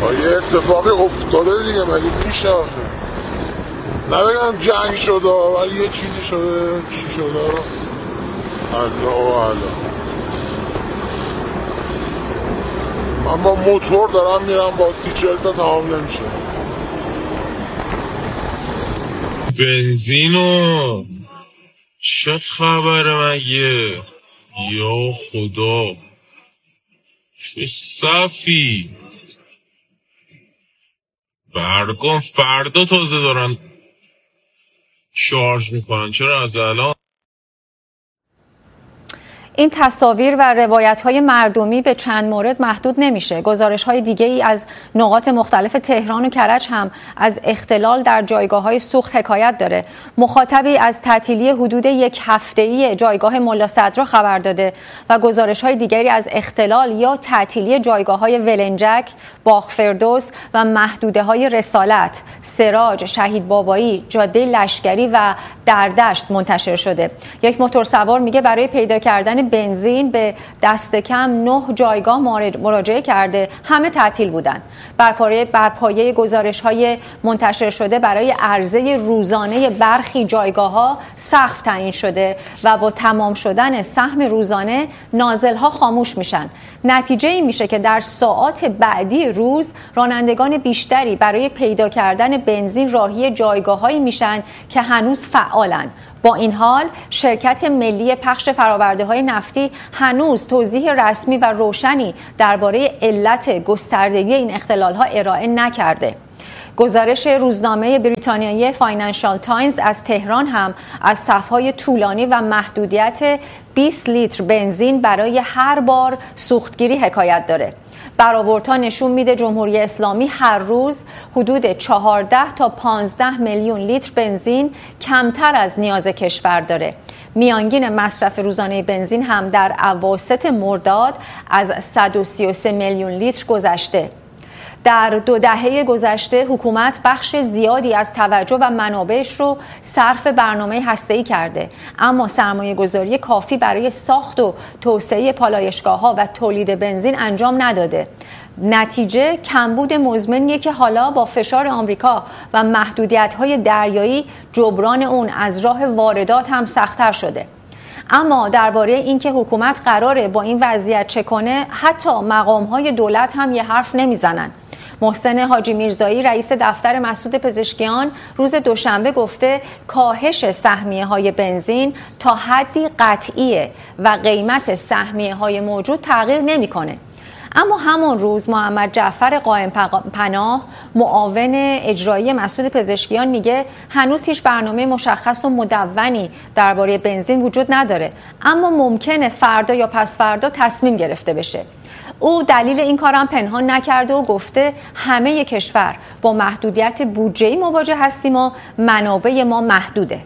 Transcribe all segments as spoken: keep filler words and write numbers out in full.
یه اتفاقی افتاده دیگه، مگه میشه آخه؟ نبگم جنگ شده ولی یه چیزی شده. چی شده؟ الله و الله. من با موتور دارم میرم، با سی چل تا تمام نمیشه. بنزینو چه خبره مگه؟ یا خدا چه صفی. برگم فردا تازه دارن شارژ میکنن، چرا از الان؟ این تصاویر و روایت‌های مردمی به چند مورد محدود نمیشه. گزارش‌های دیگه‌ای از نقاط مختلف تهران و کرج هم از اختلال در جایگاه‌های سوخت حکایت داره. مخاطبی از تعطیلی حدود یک هفته‌ای جایگاه ملا صدرا خبر داده و گزارش‌های دیگری از اختلال یا تعطیلی جایگاه‌های ولنجک، باغ فردوس و محدوده‌های رسالت، سراج، شهید بابایی، جاده لشکری و دردشت منتشر شده. یک موتورسوار میگه برای پیدا کردن بنزین به دست کم نه جایگاه مراجعه کرده، همه تعطیل بودند. بر پایه بر پایه گزارش‌های منتشر شده برای عرضه روزانه برخی جایگاه‌ها سقف تعیین شده و با تمام شدن سهم روزانه نازل‌ها خاموش میشن. نتیجه این میشه که در ساعات بعدی روز رانندگان بیشتری برای پیدا کردن بنزین راهی جایگاه‌هایی میشن که هنوز فعالن. با این حال شرکت ملی پخش فرآورده‌های نفتی هنوز توضیح رسمی و روشنی درباره علت گستردگی این اختلال‌ها ارائه نکرده. گزارش روزنامه بریتانیایی فاینانشال تایمز از تهران هم از صف‌های طولانی و محدودیت بیست لیتر بنزین برای هر بار سوختگیری حکایت داره. برآوردها نشون میده جمهوری اسلامی هر روز حدود چهارده تا پانزده میلیون لیتر بنزین کمتر از نیاز کشور داره. میانگین مصرف روزانه بنزین هم در اواسط مرداد از صد و سی و سه میلیون لیتر گذشته. در دو دهه گذشته حکومت بخش زیادی از توجه و منابعش رو صرف برنامه هسته‌ای کرده، اما سرمایه گذاری کافی برای ساخت و توسعه پالایشگاه‌ها و تولید بنزین انجام نداده. نتیجه کمبود مزمنیه که حالا با فشار آمریکا و محدودیت‌های دریایی جبران اون از راه واردات هم سخت‌تر شده. اما درباره اینکه حکومت قراره با این وضعیت چه کنه، حتی مقام‌های دولت هم یه حرف نمیزنن. محسن حاجی میرزایی رئیس دفتر مسعود پزشکیان روز دوشنبه گفته کاهش سهمیه‌های بنزین تا حدی قطعیه و قیمت سهمیه‌های موجود تغییر نمی‌کنه. اما همون روز محمد جعفر قائم پناه معاون اجرایی مسعود پزشکیان میگه هنوز هیچ برنامه مشخص و مدونی درباره بنزین وجود نداره، اما ممکنه فردا یا پس فردا تصمیم گرفته بشه. او دلیل این کارم پنهان نکرده و گفته همه کشور با محدودیت بودجه‌ای مواجه هستیم و منابع ما محدوده.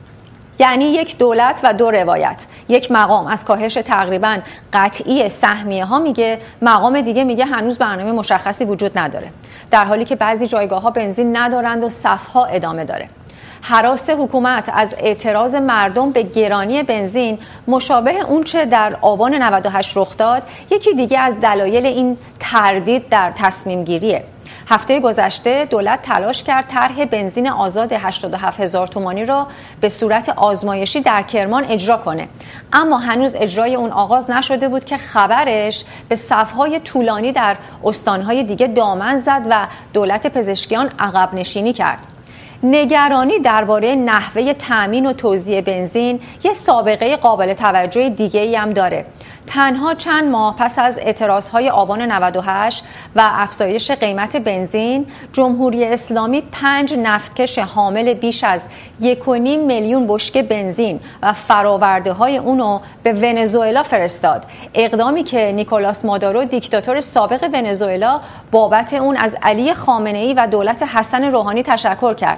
یعنی یک دولت و دو روایت. یک مقام از کاهش تقریباً قطعی سهمیه ها میگه، مقام دیگه میگه هنوز برنامه مشخصی وجود نداره، در حالی که بعضی جایگاه ها بنزین ندارند و صفها ادامه داره. هراس حکومت از اعتراض مردم به گرانی بنزین مشابه اون چه در آبان نود و هشت رخ داد، یکی دیگه از دلایل این تردید در تصمیم گیریه. هفته گذشته دولت تلاش کرد طرح بنزین آزاد هشتاد و هفت هزار تومانی را به صورت آزمایشی در کرمان اجرا کنه، اما هنوز اجرای اون آغاز نشده بود که خبرش به صفهای طولانی در استانهای دیگه دامن زد و دولت پزشکیان عقب نشینی کرد. نگرانی درباره نحوه تامین و توزیع بنزین یه سابقه قابل توجه دیگه‌ای هم داره. تنها چند ماه پس از اعتراضهای آبان نود و هشت و افزایش قیمت بنزین، جمهوری اسلامی پنج نفتکش حامل بیش از یک و نیم میلیون بشکه بنزین و فرآورده‌های اونو به ونزوئلا فرستاد. اقدامی که نیکولاس مادورو دیکتاتور سابق ونزوئلا بابت اون از علی خامنه‌ای و دولت حسن روحانی تشکر کرد.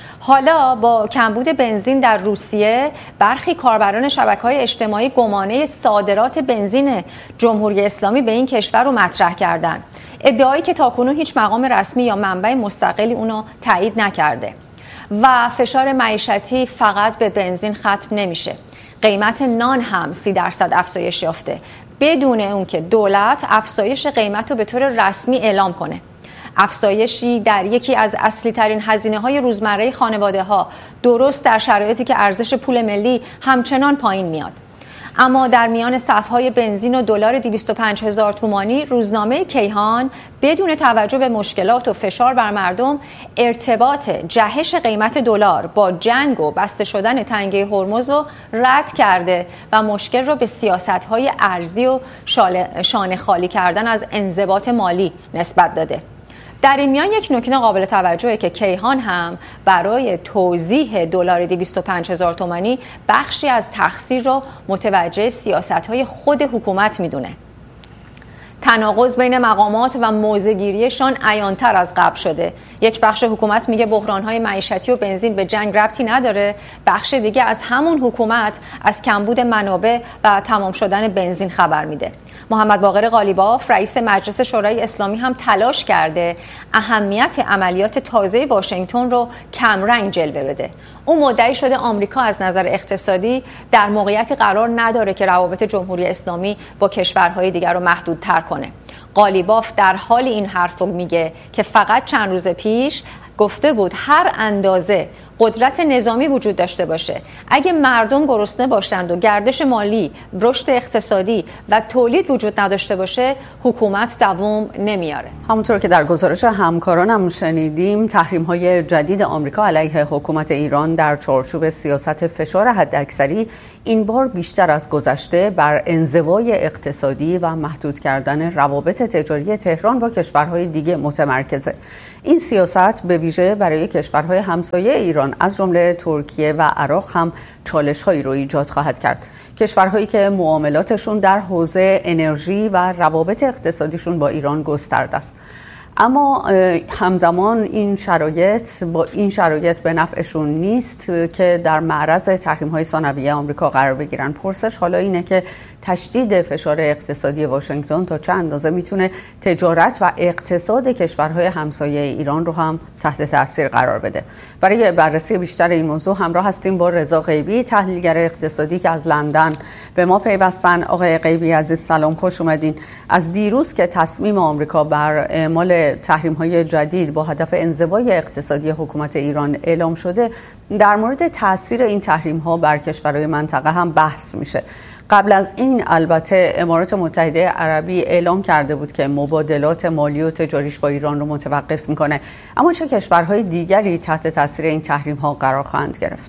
حالا با کمبود بنزین در روسیه، برخی کاربران شبکه‌های اجتماعی گمانه صادرات بنزین جمهوری اسلامی به این کشور رو مطرح کردند. ادعایی که تاکنون هیچ مقام رسمی یا منبع مستقلی اونو تایید نکرده. و فشار معیشتی فقط به بنزین ختم نمیشه. قیمت نان هم سی درصد افزایش یافته بدون اون که دولت افزایش قیمت رو به طور رسمی اعلام کنه. افزایشی در یکی از اصلی ترین هزینه های روزمره خانواده ها، درست در شرایطی که ارزش پول ملی همچنان پایین میاد. اما در میان صف‌های بنزین و دلار دویست و پنج هزار تومانی، روزنامه کیهان بدون توجه به مشکلات و فشار بر مردم ارتباط جهش قیمت دلار با جنگ و بسته شدن تنگه هرمز رو رد کرده و مشکل رو به سیاست‌های ارزی و شانه خالی کردن از انضباط مالی نسبت داده. در این میان یک نکته قابل توجهه که کیهان هم برای توضیح دلار دویست و پنج هزار تومانی بخشی از تقصیر رو متوجه سیاست‌های خود حکومت میدونه. تناقض بین مقامات و موضع‌گیریشان عیان‌تر از قبل شده. یک بخش حکومت میگه بحران‌های معیشتی و بنزین به جنگ ربطی نداره، بخش دیگه از همون حکومت از کمبود منابع و تمام شدن بنزین خبر میده. محمد باقر قالیباف رئیس مجلس شورای اسلامی هم تلاش کرده اهمیت عملیات تازه واشنگتن رو کمرنگ جلوه بده. اون مدعی شده آمریکا از نظر اقتصادی در موقعیتی قرار نداره که روابط جمهوری اسلامی با کشورهای دیگر رو محدودتر کنه. قالیباف در حال این حرفو میگه که فقط چند روز پیش گفته بود هر اندازه قدرت نظامی وجود داشته باشه، اگه مردم گرسنه باشند و گردش مالی، رشد اقتصادی و تولید وجود نداشته باشه، حکومت دوام نمیاره. همونطور که در گزارش همکارانم شنیدیم، تحریم‌های جدید آمریکا علیه حکومت ایران در چارچوب سیاست فشار حداکثری این بار بیشتر از گذشته بر انزوای اقتصادی و محدود کردن روابط تجاری تهران با کشورهای دیگه متمرکزه. این سیاست به ویژه برای کشورهای همسایه ایران از جمله ترکیه و عراق هم چالش‌هایی رو ایجاد خواهد کرد. کشورهایی که معاملاتشون در حوزه انرژی و روابط اقتصادیشون با ایران گسترده است. اما همزمان این شرایط با این شرایط به نفعشون نیست که در معرض تحریم‌های ثانویه آمریکا قرار بگیرن. پرسش حالا اینه که تشدید فشار اقتصادی واشنگتن تا چه اندازه میتونه تجارت و اقتصاد کشورهای همسایه ایران رو هم تحت تاثیر قرار بده. برای بررسی بیشتر این موضوع همراه هستیم با رضا غیبی، تحلیلگر اقتصادی که از لندن به ما پیوستن. آقای غیبی عزیز سلام، خوش اومدین. از دیروز که تصمیم آمریکا بر اعمال تحریم‌های جدید با هدف انزوای اقتصادی حکومت ایران اعلام شده، در مورد تاثیر این تحریم‌ها بر کشورهای منطقه هم بحث میشه. قبل از این البته امارات متحده عربی اعلام کرده بود که مبادلات مالی و تجاریش با ایران رو متوقف میکنه. اما چه کشورهای دیگری تحت تاثیر این تحریم‌ها قرار خواهند گرفت؟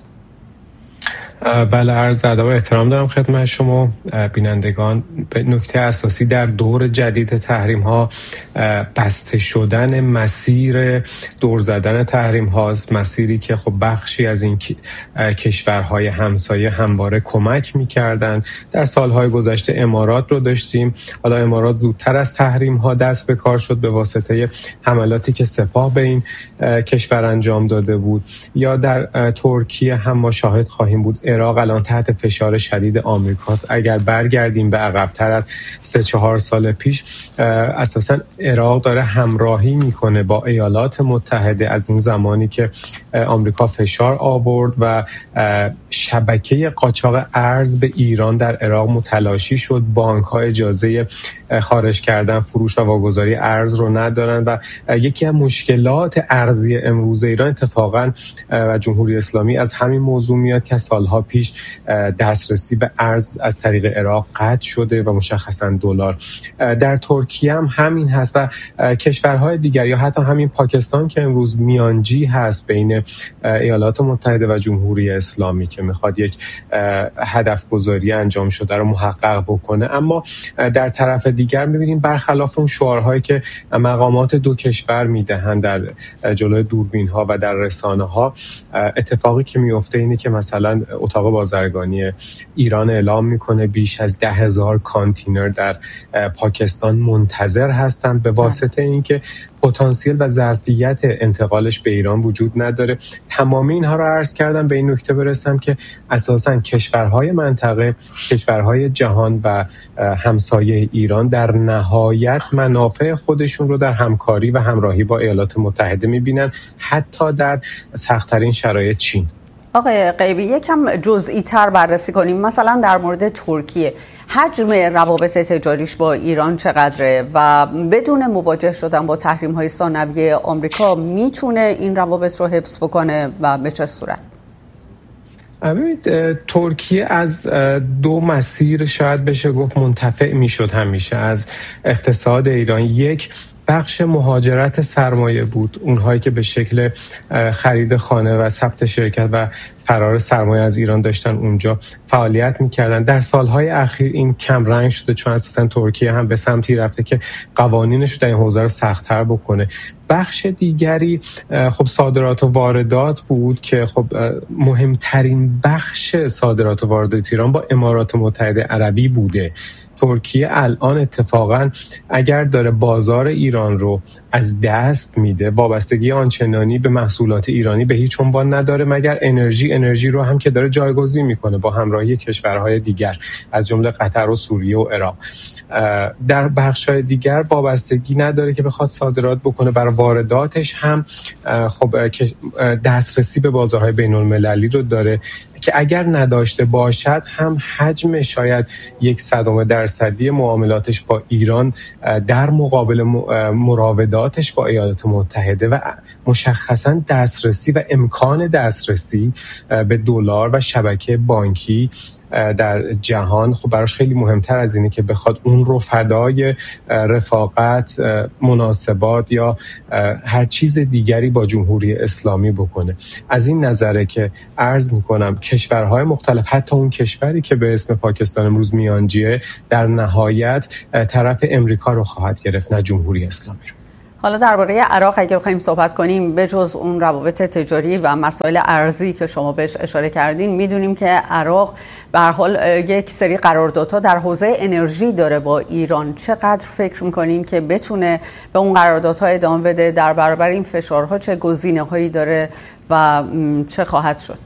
بله، عرض ادب و احترام دارم خدمت شما بینندگان. به نکته اساسی در دور جدید تحریم ها بسته شدن مسیر دور زدن تحریم هاست، مسیری که خب بخشی از این کشورهای همسایه همواره کمک میکردن. در سالهای گذشته امارات رو داشتیم، حالا امارات زودتر از تحریم ها دست به کار شد به واسطه حملاتی که سپاه به این کشور انجام داده بود. یا در ترکیه هم ما شاهد خواهیم بود. عراق الان تحت فشار شدید آمریکاست. اگر برگردیم به عقب‌تر از سه چهار سال پیش، اساساً عراق داره همراهی میکنه با ایالات متحده از اون زمانی که آمریکا فشار آورد و شبکه قاچاق ارز به ایران در عراق متلاشی شد. بانک‌ها اجازه خارج کردن، فروش و واگذاری ارز رو ندارن و یکی از مشکلات ارزی امروز ایران اتفاقاً و جمهوری اسلامی از همین موضوع میاد که سالها پیش دسترسی به ارز از طریق عراق قطع شده و مشخصاً دلار. در ترکیه هم همین هست و کشورهای دیگر یا حتی همین پاکستان که امروز میانجی هست بین ایالات متحده و جمهوری اسلامی که میخواد یک هدف گذاری انجام شده رو محقق بکنه. اما در طرف دیگر میبینیم برخلاف اون شعارهایی که مقامات دو کشور میدهند در جلوی دوربین ها و در رسانه ها، اتفاقی که میفته اینه که مثلا اتاق بازرگانی ایران اعلام میکنه بیش از ده هزار کانتینر در پاکستان منتظر هستند به واسطه اینکه پتانسیل و ظرفیت انتقالش به ایران وجود نداره. تمام اینها رو عرض کردم به این نکته برسم که اساساً کشورهای منطقه، کشورهای جهان و همسایه ایران در نهایت منافع خودشون رو در همکاری و همراهی با ایالات متحده میبینن، حتی در سخت‌ترین شرایط چین. آقای غیبی یکم جزئی تر بررسی کنیم، مثلا در مورد ترکیه حجم روابط تجاریش با ایران چقدره و بدون مواجه شدن با تحریم‌های ثانویه آمریکا میتونه این روابط رو حفظ بکنه و به چه صورت؟ ببینید ترکیه از دو مسیر شاید بشه گفت منتفع میشد همیشه از اقتصاد ایران. یک، بخش مهاجرت سرمایه بود، اونهایی که به شکل خرید خانه و ثبت شرکت و فرار سرمایه از ایران داشتن اونجا فعالیت میکردن. در سالهای اخیر این کم رنگ شده چون اساسا ترکیه هم به سمتی رفته که قوانینش رو در این حوزه رو سخت‌تر بکنه. بخش دیگری خب صادرات و واردات بود که خب مهمترین بخش صادرات و واردات ایران با امارات متحده عربی بوده. ترکیه الان اتفاقا اگر داره بازار ایران رو از دست میده، وابستگی آنچنانی به محصولات ایرانی به هیچ عنوان نداره مگر انرژی انرژی رو هم که داره جایگزین میکنه با همراهی کشورهای دیگر از جمله قطر و سوریه و عراق. در بخش‌های دیگر وابستگی نداره که بخواد صادرات بکنه، برای وارداتش هم خب دسترسی به بازارهای بین‌المللی رو داره که اگر نداشته باشد هم حجم شاید یک صدم درصدی معاملاتش با ایران در مقابل مراوداتش با ایالات متحده و مشخصاً دسترسی و امکان دسترسی به دلار و شبکه بانکی در جهان خب براش خیلی مهمتر از اینه که بخواد اون رو فدای رفاقت، مناسبات یا هر چیز دیگری با جمهوری اسلامی بکنه. از این نظره که عرض میکنم کشورهای مختلف، حتی اون کشوری که به اسم پاکستان امروز میانجیه، در نهایت طرف امریکا رو خواهد گرفت نه جمهوری اسلامی رو. حالا درباره عراق اگه بخوایم صحبت کنیم، به جز اون روابط تجاری و مسائل ارزی که شما بهش اشاره کردین، میدونیم که عراق به هر حال یک سری قراردادها در حوزه انرژی داره با ایران. چقدر فکر میکنین که بتونه به اون قراردادها ادامه بده؟ در برابر این فشارها چه گزینه‌هایی داره و چه خواهد شد؟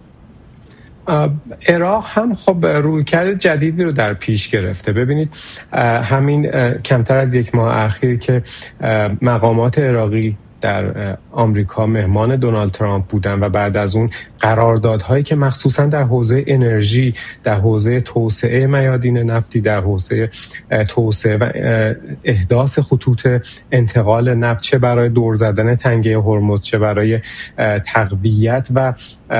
عراق هم خب رویکرد جدیدی رو در پیش گرفته. ببینید همین کمتر از یک ماه اخیر که مقامات عراقی در آمریکا مهمان دونالد ترامپ بودن و بعد از اون قراردادهایی که مخصوصا در حوزه انرژی، در حوزه توسعه میادین نفتی، در حوزه توسعه و احداث خطوط انتقال نفت، چه برای دور زدن تنگه هرمز، چه برای تقویت و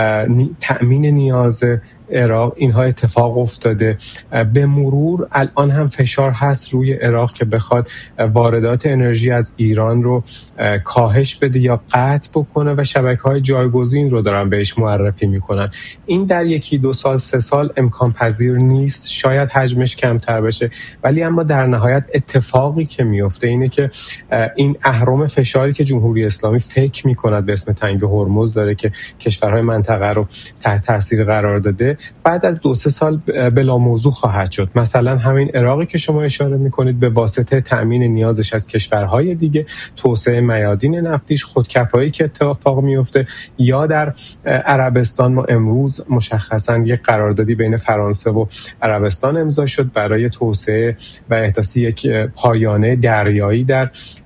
تأمین نیاز عراق، اینها اتفاق افتاده. به مرور الان هم فشار هست روی عراق که بخواد واردات انرژی از ایران رو کاهش بده یا قطع بکنه و شبکه‌های جایگزین رو دارن بهش معرفی میکنن. این در یکی دو سال سه سال امکان پذیر نیست، شاید حجمش کمتر بشه، ولی اما در نهایت اتفاقی که میفته اینه که این اهرم فشاری که جمهوری اسلامی فکر میکند به اسم تنگه هرمز داره که کشورهای منطقه رو تحت تاثیر قرار داده، بعد از دو سه سال بلا موضوع خواهد شد. مثلا همین عراقی که شما اشاره میکنید به واسطه تأمین نیازش از کشورهای دیگه، توسعه میادین نفتیش، خودکفایی که اتفاق میفته، یا در عربستان ما امروز مشخصا یک قراردادی بین فرانسه و عربستان امضا شد برای توسعه و احداث یک پایانه دریایی در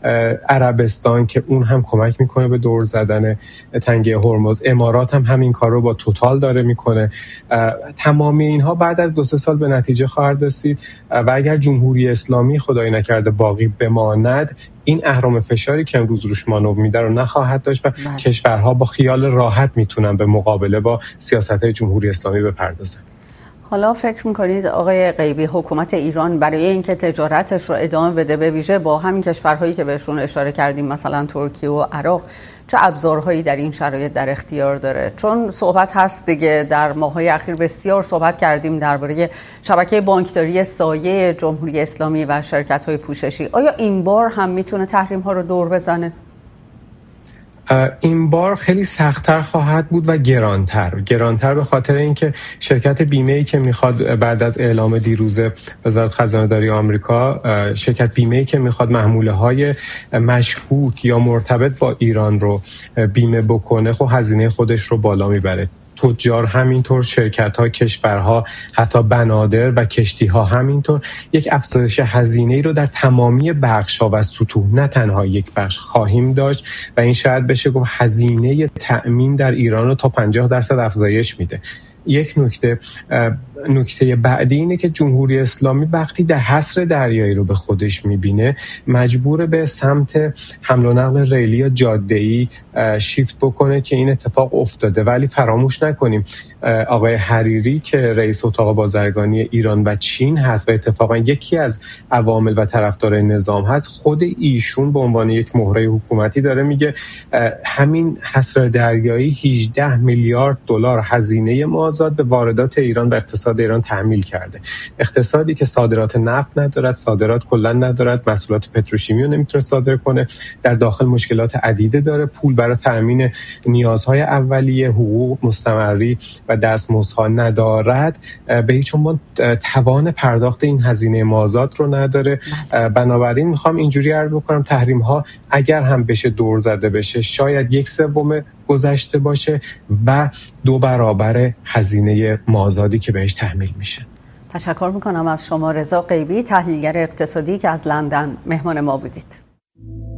عربستان که اون هم کمک میکنه به دور زدن تنگه هرمز. امارات هم همین کار رو با توتال داره میکنه. تمام اینها بعد از دو سه سال به نتیجه خواهد رسید و اگر جمهوری اسلامی خدای نکرده باقی بماند، این اهرم فشاری که امروز روش مانور میده رو نخواهد داشت و نه. کشورها با خیال راحت میتونن به مقابله با سیاست‌های جمهوری اسلامی بپردازن. حالا فکر میکنید آقای غیبی حکومت ایران برای اینکه تجارتش رو ادامه بده، به ویژه با همین کشورهایی که بهشون اشاره کردیم مثلا ترکیه و عراق، چه ابزارهایی در این شرایط در اختیار داره؟ چون صحبت هست دیگه، در ماه‌های اخیر بسیار صحبت کردیم درباره شبکه بانکداری سایه جمهوری اسلامی و شرکت‌های پوششی. آیا این بار هم میتونه تحریم‌ها رو دور بزنه؟ این بار خیلی سخت‌تر خواهد بود و گرانتر گرانتر به خاطر اینکه شرکت بیمه‌ای که میخواد بعد از اعلام دیروز وزارت خزانه‌داری آمریکا، شرکت بیمه‌ای که میخواد محموله‌های مشکوک یا مرتبط با ایران رو بیمه بکنه، خب هزینه خودش رو بالا میبره. تجار همینطور، شرکت‌ها، کشورها، حتی بنادر و کشتی‌ها همینطور یک افزایش هزینه‌ای رو در تمامی بخش‌ها و سطوح، نه تنها یک بخش، خواهیم داشت و این شاید بشه گفت هزینه تأمین در ایران رو تا پنجاه درصد افزایش میده. یک نکته نکته بعدی اینه که جمهوری اسلامی وقتی در حصر دریایی رو به خودش میبینه مجبور به سمت حمل و نقل ریلی یا جاده‌ای شیفت بکنه که این اتفاق افتاده. ولی فراموش نکنیم آقای حریری که رئیس اتاق بازرگانی ایران و چین هست و اتفاقا یکی از عوامل و طرفدار نظام هست، خود ایشون به عنوان یک مهره حکومتی داره میگه همین حصر دریایی هجده میلیارد دلار هزینه مازاد به واردات ایران و اقتصاد ایران تحمیل کرده. اقتصادی که صادرات نفت ندارد، صادرات کلا ندارد، محصولات پتروشیمی رو نمیتونه صادر کنه، در داخل مشکلات عدیده داره، پول برای تامین نیازهای اولیه، حقوق مستمری و دستمزدها ندارد، به هیچ عنوان توان پرداخت این هزینه مازاد رو نداره. بنابراین میخوام اینجوری عرض بکنم تحریم ها اگر هم بشه دور زده بشه شاید یک سوم گذشته باشه و دو برابر هزینه مازادی که بهش تحمیل میشه. تشکر میکنم از شما رضا غیبی، تحلیلگر اقتصادی که از لندن مهمان ما بودید.